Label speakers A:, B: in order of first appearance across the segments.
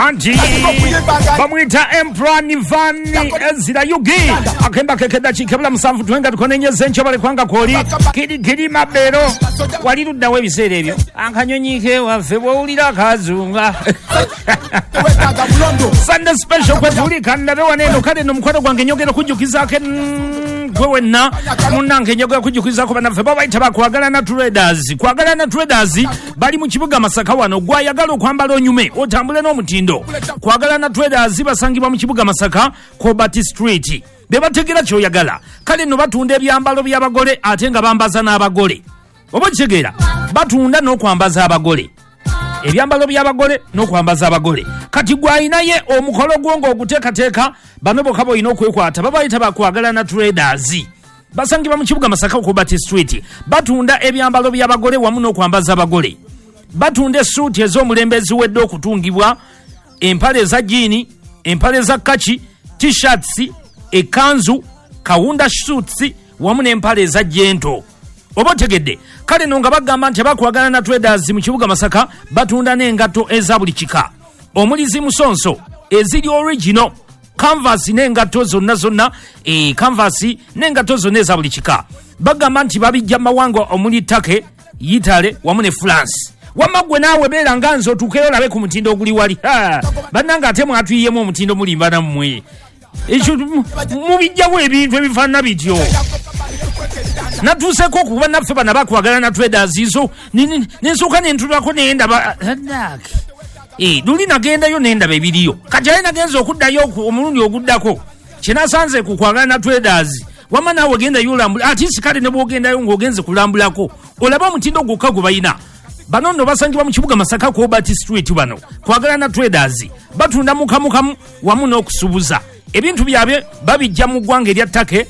A: anti bamwita Emperor Nivani ezira yugi akemba kekeda chikebula musanvu twenga tukonenye zencho bale kwanga koli kidi mabero walirudda webisere ebyo ankanyonyike waffe bwulira kazunga Sunday special kwetulika ndabe waneno kale no mukwano gwange nyogero kujukiza ke gwewenna munange nyogero kujukiza ko banaffe babayita bakwagalana traders bali mu kibuga Masaka wano gwayagala okwambala onyume otambule n'omutindo kwagalana traders basangibwa mu kibuga Masaka Kobati Street bebategera kyoyagala kale no batunda ebyambalo by'abagole ate nga bambaza n'abagole oba kitegeera batunda n'okwambaza abagole ebyambalo by'abagole n'okwambaza abagole kati gwayinaye omukolo gwongo oguteekateeka bano bokka boyina okwekwata babayita bakwagalana traders basangibwa mu kibuga Masaka Kobati Street batunda ebyambalo by'abagole wamu n'okwambaza abagole batunda suuti ez'omulembe eziwedde okutungibwa empale za jeani empale za kachi t-shirts ekanzu kawunda suits wamu n'empale eza jento oba tegedde kale no nga bagamba nti bakwagalana traders mu kibuga Masaka batunda n'engatto eza buli kika omulizi musonso eziri original canvas n'engatto zonna canvas n'engatto zonna eza buli kika bagamba nti babijja mawanga omuli Take Yitale wamu ne France wamagwe naawe beera nga nze otuukeyo olabe ku mutindo oguli wali bannanga ate mwatuyiyemu omutindo mulimbana mmwe ekyo mubijjamu ebintu ebifaanana bityo natuuseko okuba naffe bana bakwagalana traders izo nensooka nentulako nendaba luli nagendayo nendaba ebiriyo kati aye nagenza okuddayo omulundi oguddako kyenasanze ku kwagalana traders wama naawe gendayo olambula ati sikale ne bwogendayo ng'ogenze kulambulako olaba omutindo gwokka gwe bayina bano nno basangibwa mu kibuga Masaka Kobati Street bano kwagalana traders batunda mukamukamu wamu n'okusubuza ebintu byabwe babijja mu ggwanga erya Take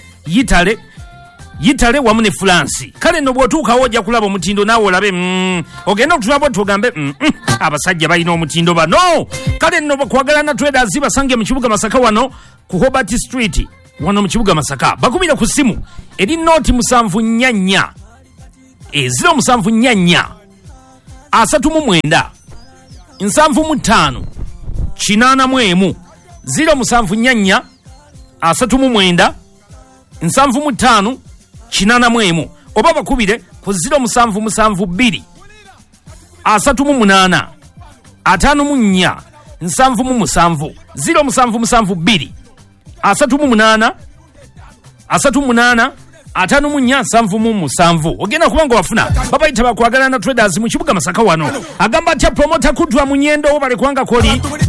A: Yitale wamu ne France kale no bwotuukawo ojja kulaba omutindo naawe olabe ogenda okutulaba tugambe abasajja balina omutindo bano kale no kwagalana traders basange mu kibuga Masaka wano ku Kobati Street wano mu kibuga Masaka bakubira ku simu eri noti 744 074 39 75 81 074 39 75 81 oba bakubire ku 0772 38 54 77 0772 38 54 ogenda kubanga wafuna babayita bakwagalana traders mu kibuga Masaka wano agamba atya promoter kutwa munyendo bale kwanga koli